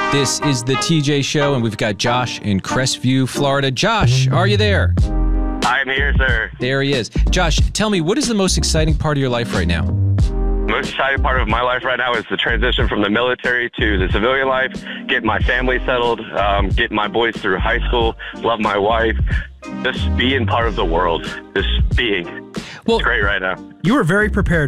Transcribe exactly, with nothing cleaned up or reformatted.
This is the T J Show, and we've got Josh in Crestview, Florida. Josh, are you there? I'm here, sir. There he is. Josh, tell me, what is the most exciting part of your life right now? The most exciting part of my life right now is the transition from the military to the civilian life, getting my family settled, um, getting my boys through high school, love my wife, just being part of the world, just being. Well, it's great right now. You were very prepared